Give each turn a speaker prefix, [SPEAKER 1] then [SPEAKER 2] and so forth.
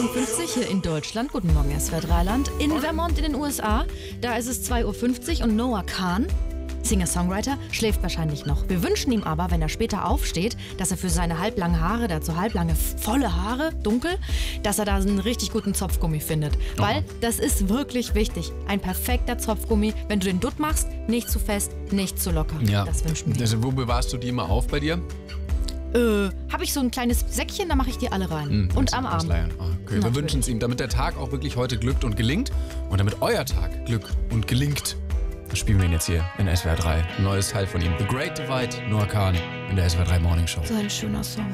[SPEAKER 1] 2:51 hier in Deutschland. Guten Morgen, SWR 3 Land. In Vermont in den USA, da ist es 2:50 und Noah Kahan, Singer-Songwriter, schläft wahrscheinlich noch. Wir wünschen ihm aber, wenn er später aufsteht, dass er für seine halblangen Haare, dazu halblange, volle Haare, dunkel, dass er da einen richtig guten Zopfgummi findet. Weil das ist wirklich wichtig. Ein perfekter Zopfgummi, wenn du den Dutt machst, nicht zu fest, nicht zu locker.
[SPEAKER 2] Ja.
[SPEAKER 1] Das wünschen wir.
[SPEAKER 2] Also wo bewahrst du die immer auf bei dir?
[SPEAKER 1] Habe ich so ein kleines Säckchen, da mache ich die alle rein. Und am Arm.
[SPEAKER 2] Okay, wir
[SPEAKER 1] Natürlich.
[SPEAKER 2] wünschen es ihm, damit der Tag auch wirklich heute glückt und gelingt und damit euer Tag Glück und gelingt. Das spielen wir ihn jetzt hier in SWR 3. Ein neues Teil von ihm. The Great Divide, Noah Kahan in der SWR 3 Morning Show.
[SPEAKER 1] So ein schöner Song.